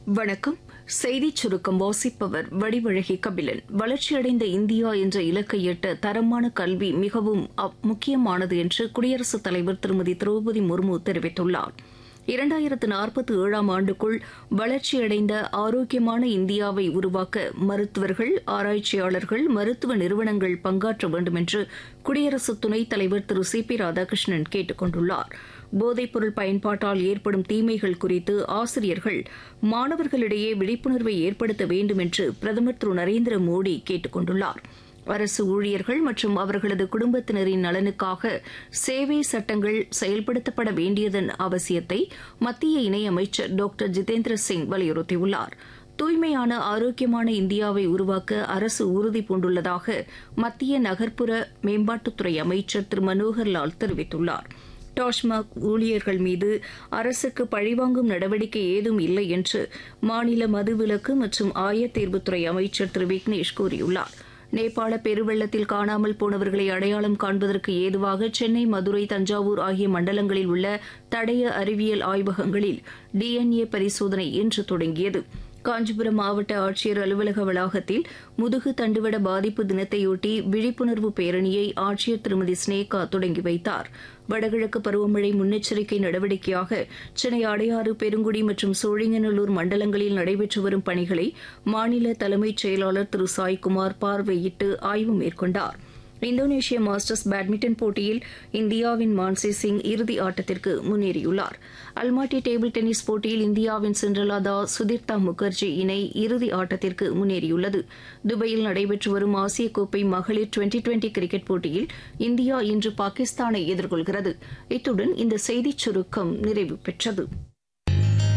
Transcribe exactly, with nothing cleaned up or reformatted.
வணக்கம். செய்திச் சுருக்கம் வாசிப்பவர் வடிவழகி கபிலன். வளர்ச்சியடைந்த இந்தியா என்ற இலக்கை எட்ட தரமான கல்வி மிகவும் முக்கியமானது என்று குடியரசுத் தலைவர் திருமதி திரௌபதி முர்மு தெரிவித்துள்ளார். இரண்டாயிரத்து நாற்பத்தி ஏழாம் ஆண்டுக்குள் வளர்ச்சியடைந்த ஆரோக்கியமான இந்தியாவை உருவாக்க மருத்துவர்கள், ஆராய்ச்சியாளர்கள், மருத்துவ நிறுவனங்கள் பங்காற்ற வேண்டும் என்று குடியரசு துணைத் தலைவர் திரு சி பி ராதாகிருஷ்ணன் கேட்டுக் கொண்டுள்ளார். போதைப்பொருள் பயன்பாட்டால் ஏற்படும் தீமைகள் குறித்து ஆசிரியர்கள் மாணவர்களிடையே விழிப்புணர்வை ஏற்படுத்த வேண்டும் என்று பிரதமர் திரு நரேந்திர மோடி கேட்டுக் கொண்டுள்ளார். அரசு ஊழியர்கள் மற்றும் அவர்களது குடும்பத்தினரின் நலனுக்காக சேவை சட்டங்கள் செயல்படுத்தப்பட வேண்டியதன் அவசியத்தை மத்திய இணையமைச்சர் டாக்டர் ஜிதேந்திர சிங் வலியுறுத்தியுள்ளார். தூய்மையான ஆரோக்கியமான இந்தியாவை உருவாக்க அரசு உறுதி பூண்டுள்ளதாக மத்திய நகர்ப்புற மேம்பாட்டுத்துறை அமைச்சர் திரு மனோகர்லால் தெரிவித்துள்ளார். டாஸ்மாக் ஊழியர்கள் மீது அரசுக்கு பழிவாங்கும் நடவடிக்கை ஏதும் இல்லை என்று மாநில மதுவிலக்கு மற்றும் ஆயத்தேர்வுத்துறை அமைச்சர் திரு விக்னேஷ் கூறியுள்ளார். நேபாள பெருவெள்ளத்தில் காணாமல் போனவர்களை அடையாளம் காண்பதற்கு ஏதுவாக சென்னை, மதுரை, தஞ்சாவூர் ஆகிய மண்டலங்களில் உள்ள தடய அறிவியல் ஆய்வகங்களில் டி என் ஏ பரிசோதனை இன்று தொடங்கியது. காஞ்சிபுரம் மாவட்ட ஆட்சியர் அலுவலக வளாகத்தில் முதுகு தண்டுவட பாதிப்பு தினத்தையொட்டி விழிப்புணர்வு பேரணியை ஆட்சியர் திருமதி ஸ்னேகா தொடங்கி வைத்தார். வடகிழக்கு பருவமழை முன்னெச்சரிக்கை நடவடிக்கையாக சென்னை அடையாறு, பெருங்குடி மற்றும் சோழிங்கநல்லூர் மண்டலங்களில் நடைபெற்று வரும் பணிகளை மாநில தலைமைச் செயலாளர் திரு சாய்குமார் பார்வையிட்டு ஆய்வு மேற்கொண்டார். இந்தோனேஷிய மாஸ்டர்ஸ் பேட்மிண்டன் போட்டியில் இந்தியாவின் மான்சி சிங் இறுதி ஆட்டத்திற்கு முன்னேறியுள்ளார். அல்மாட்டி டேபிள் டென்னிஸ் போட்டியில் இந்தியாவின் சிண்ட்ரலா தாஸ், சுதீர்த்தா முகர்ஜி இணை இறுதி ஆட்டத்திற்கு முன்னேறியுள்ளது. துபாயில் நடைபெற்று வரும் ஆசிய கோப்பை மகளிர் டுவெண்டி டுவெண்டி கிரிக்கெட் போட்டியில் இந்தியா இன்று பாகிஸ்தானை எதிர்கொள்கிறது. இத்துடன் இந்த செய்திச் சுருக்கம் நிறைவு பெற்றது.